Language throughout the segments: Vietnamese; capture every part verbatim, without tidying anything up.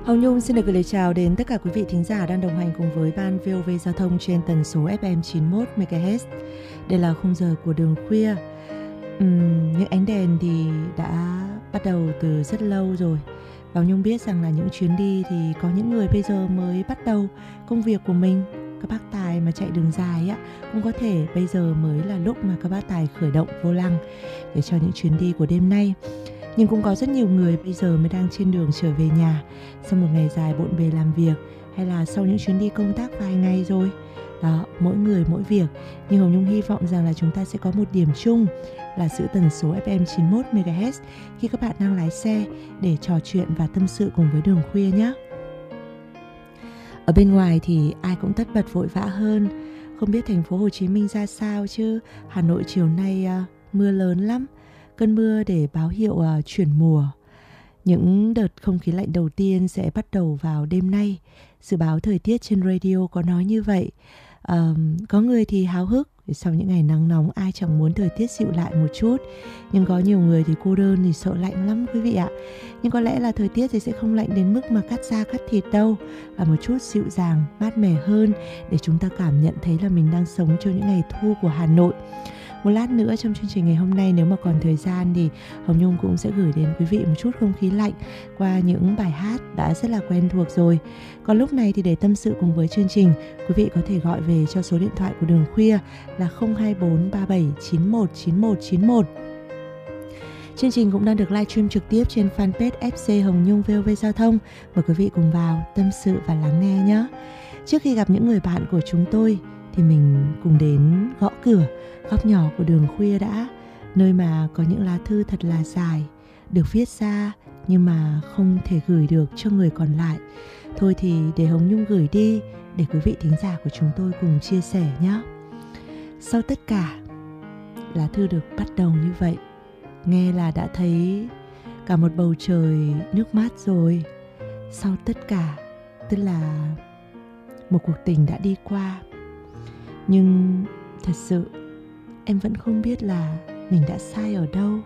Hồng Nhung xin được gửi lời chào đến tất cả quý vị thính giả đang đồng hành cùng với ban vê o vê Giao thông trên tần số ép em chín mươi mốt mê ga héc. Đây là khung giờ của đường khuya. Uhm, những ánh đèn thì đã bắt đầu từ rất lâu rồi. Và Nhung biết rằng là những chuyến đi thì có những người bây giờ mới bắt đầu công việc của mình. Các bác tài mà chạy đường dài á, cũng có thể bây giờ mới là lúc mà các bác tài khởi động vô lăng để cho những chuyến đi của đêm nay. Nhưng cũng có rất nhiều người bây giờ mới đang trên đường trở về nhà sau một ngày dài bộn bề làm việc, hay là sau những chuyến đi công tác vài ngày rồi. Đó, mỗi người mỗi việc. Nhưng Hồng Nhung hy vọng rằng là chúng ta sẽ có một điểm chung là giữ tần số ép em chín mươi mốt mê ga héc khi các bạn đang lái xe để trò chuyện và tâm sự cùng với đường khuya nhé. Ở bên ngoài thì ai cũng tất bật vội vã hơn. Không biết thành phố Hồ Chí Minh ra sao chứ Hà Nội chiều nay uh, mưa lớn lắm. Cơn mưa để báo hiệu uh, chuyển mùa. Những đợt không khí lạnh đầu tiên sẽ bắt đầu vào đêm nay. Dự báo thời tiết trên radio có nói như vậy. uh, Có người thì háo hức, sau những ngày nắng nóng ai chẳng muốn thời tiết dịu lại một chút. Nhưng có nhiều người thì cô đơn thì sợ lạnh lắm quý vị ạ. Nhưng có lẽ là thời tiết thì sẽ không lạnh đến mức mà cắt da cắt thịt đâu, là một chút dịu dàng, mát mẻ hơn để chúng ta cảm nhận thấy là mình đang sống trong những ngày thu của Hà Nội. Một lát nữa trong chương trình ngày hôm nay, nếu mà còn thời gian thì Hồng Nhung cũng sẽ gửi đến quý vị một chút không khí lạnh qua những bài hát đã rất là quen thuộc rồi. Còn lúc này thì để tâm sự cùng với chương trình, quý vị có thể gọi về cho số điện thoại của đường khuya là không hai bốn ba bảy chín một chín một chín một. Chương trình cũng đang được livestream trực tiếp trên fanpage ép xê Hồng Nhung vê o vê Giao thông. Mời quý vị cùng vào tâm sự và lắng nghe nhé. Trước khi gặp những người bạn của chúng tôi thì mình cùng đến gõ cửa góc nhỏ của đường khuya đã, nơi mà có những lá thư thật là dài, được viết ra nhưng mà không thể gửi được cho người còn lại. Thôi thì để Hồng Nhung gửi đi để quý vị thính giả của chúng tôi cùng chia sẻ nhé. Sau tất cả, lá thư được bắt đầu như vậy. Nghe là đã thấy cả một bầu trời nước mắt rồi. Sau tất cả, tức là một cuộc tình đã đi qua. Nhưng thật sự em vẫn không biết là mình đã sai ở đâu.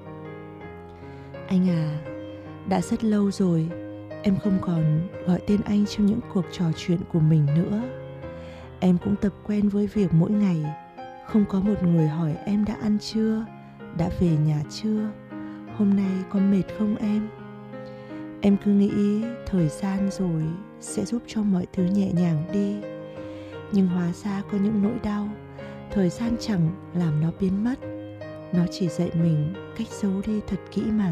Anh à, đã rất lâu rồi em không còn gọi tên anh trong những cuộc trò chuyện của mình nữa. Em cũng tập quen với việc mỗi ngày không có một người hỏi em đã ăn chưa, đã về nhà chưa, hôm nay có mệt không em. Em cứ nghĩ thời gian rồi sẽ giúp cho mọi thứ nhẹ nhàng đi. Nhưng hóa ra có những nỗi đau thời gian chẳng làm nó biến mất, nó chỉ dạy mình cách giấu đi thật kỹ mà